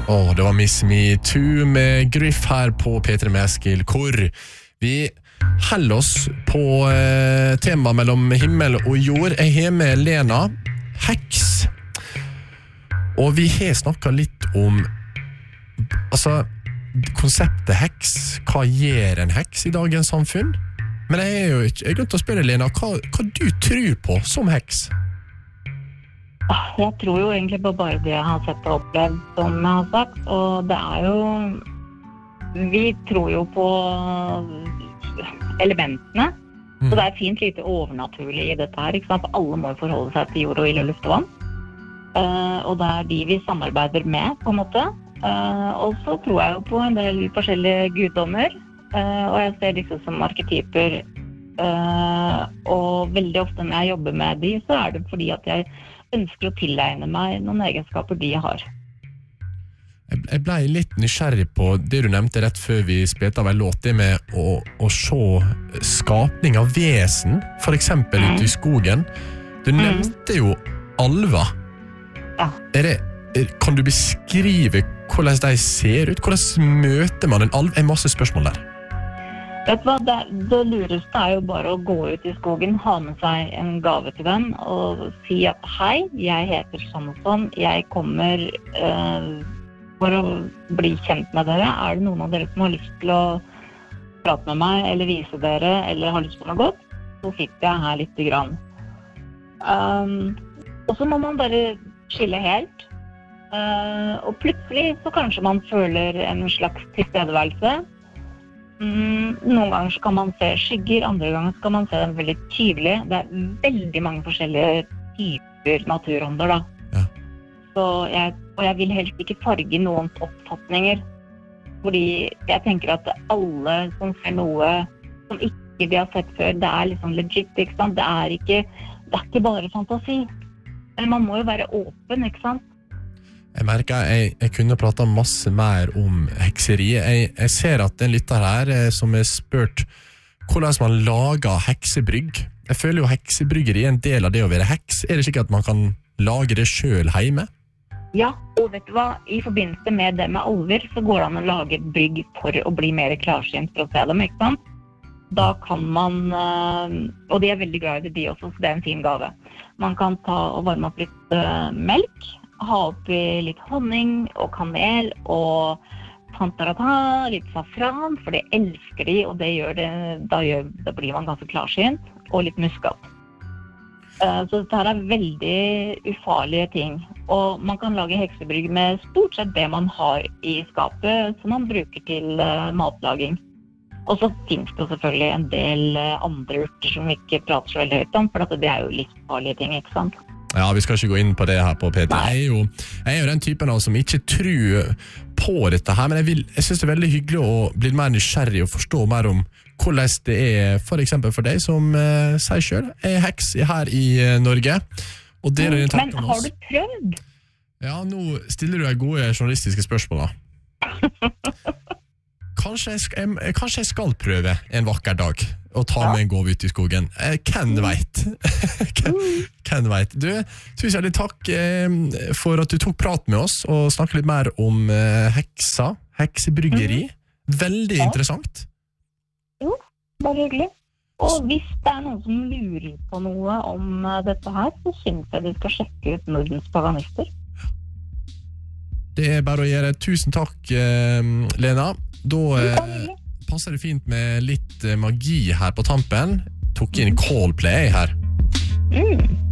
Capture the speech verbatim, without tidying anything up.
Åh, det var Miss Me Too med Griff her på P tre med Eskil, hvor vi holder oss på eh, tema mellom himmel og jord. Jeg har med Lena, heks. Og vi har snakket litt om altså, konseptet heks. Hva gjør en heks i dagens samfunn? Men jeg er jo ikke, jeg går til å spørre Lena, hva, hva du tror på som heks? Jeg tror jo egentlig på bare det jeg har sett og opplevd, som jeg har sagt, og det er jo, vi tror jo på elementene, mm. så det er fint lite overnaturlig i dette her, ikke sant? For alle må forholde seg til jord og ild og luft og vann, uh, og det er de vi samarbeider med, på en måte, uh, og så tror jeg jo på en del forskjellige guddommer, uh, og jeg ser disse som arketyper, uh, og veldig ofte når jeg jobber med de, så er det fordi at jeg ønsker å tilegne meg noen egenskaper de har. Jeg ble litt nysgjerrig på det du nevnte rett før vi spilte av en låt, det med å, å se skapning av vesen, for eksempel mm. ute i skogen. Du nevnte jo alver. Ja. Er det, er, kan du beskrive hvordan de ser ut? Hvordan møter man en alv? Det er masse spørsmål der. Vet du hva, det, det lureste er jo bare å gå ut i skogen, ha med seg en gave til dem, og si at hei, jeg heter sånn og sånn, jeg kommer uh, for å bli kjent med dere. Er det noen av dere som har lyst til å prate med meg, eller vise dere, eller har lyst på noe godt? Så sitter jeg her litt grann. Um, og så må man bare skille helt, uh, og plutselig så kanskje man føler en slags tilstedeværelse. Mm, noen ganger så kan man se skygger, andre ganger så kan man se dem veldig tydelig. Det er veldig mange forskjellige typer naturånder da. Ja. Så jeg, og jeg vil helst ikke farge noens oppfatninger, fordi jeg tenker at alle som ser noe som ikke vi har sett før, det er liksom legit, ikke sant? Det er ikke, det er ikke bare fantasi. Men man må jo være åpen, ikke sant? Jeg merker jeg, jeg kunne prate masse mer om hekseri. Jeg, jeg ser at en lytter her som har spurt hvordan man lager heksebrygg. Jeg føler jo heksebryggeri er en del av det å være heks. Er det ikke at man kan lage det selv hjemme? Ja, og vet du hva? I forbindelse med det med alver så går det an å lage brygg for å bli mer klarsynt for å se dem, ikke sant? Da kan man, og de er veldig glad i de også, så det er en fin gave. Man kan ta og varme opp litt uh, melk, ha oppi litt honning og kanel og tantarata, litt safran, for det elsker de, og det gjør det, da, gjør, da blir man ganske klarsynt, og litt muskat. Uh, så dette her er veldig ufarlige ting, og man kan lage heksebrygg med stort sett det man har i skapet, som man bruker til uh, matlaging. Og så finnes det selvfølgelig en del uh, andre urter som vi ikke prater så veldig høyt om, for det er jo livsfarlige ting, ikke sant? Ja, vi skal ikke gå inn på det her på P tre. Jeg er jo, jeg er jo den typen av som ikke tror på dette her, men jeg, vil, jeg synes det er veldig hyggelig å bli mer nysgjerrig og forstå mer om hvordan det er, for eksempel for deg som eh, sier selv, er heks her i eh, Norge. Og det er men har du prøvd? Ja, nå stiller du deg gode journalistiske spørsmål da. Kanskje jeg, skal, jeg, kanskje jeg skal prøve en vakker dag og ta ja. med en gåv ut i skogen. Eh, hvem vet? Hvem vet? Du, tusen hjertelig takk eh, for at du tok prat med oss og snakket litt mer om eh, heksa, heksebryggeri. Mm. Veldig ja. interessant. Jo, bare hyggelig. Og hvis det er noen som lurer på noe om uh, dette her, så synes jeg de skal sjekke ut Nordens paganister. Det er bare å gjøre. Tusen takk, eh, Lena. Da eh, passer det fint med litt eh, magi her på tampen. Tok inn Coldplay her. Mm.